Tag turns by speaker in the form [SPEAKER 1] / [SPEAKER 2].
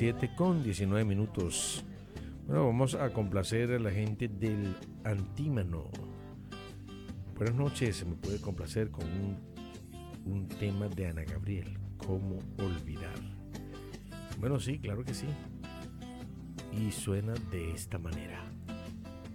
[SPEAKER 1] 7:19. Bueno, vamos a complacer a la gente del Antímano. Buenas noches, se me puede complacer con un tema de Ana Gabriel, ¿Cómo olvidar? Bueno, sí, claro que sí. Y suena de esta manera.